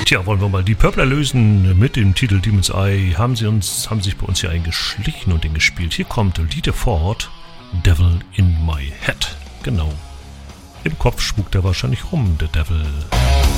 Tja, wollen wir mal die Purple lösen mit dem Titel Demon's Eye. Haben sich bei uns hier eingeschlichen und den gespielt. Hier kommt Lita Ford, Devil in My Head. Genau. Im Kopf spukt er wahrscheinlich rum, der Devil.